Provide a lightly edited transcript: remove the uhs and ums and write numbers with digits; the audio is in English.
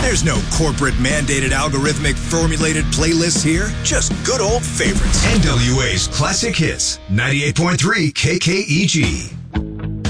There's no corporate mandated algorithmic formulated playlists here. Just good old favorites. NWA's Classic Hits, 98.3 KKEG.